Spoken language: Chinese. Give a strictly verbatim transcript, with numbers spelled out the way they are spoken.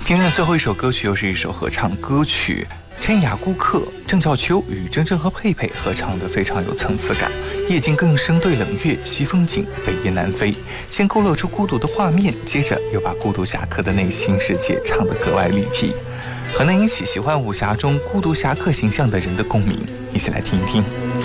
今天的最后一首歌曲又是一首合唱歌曲，陈雅顾客、郑少秋与真正和佩佩合唱的非常有层次感。夜静更深对冷月，西风景，北雁南飞，先勾勒出孤独的画面，接着又把孤独侠客的内心世界唱得格外立体，很能引起喜欢武侠中孤独侠客形象的人的共鸣。一起来听一听。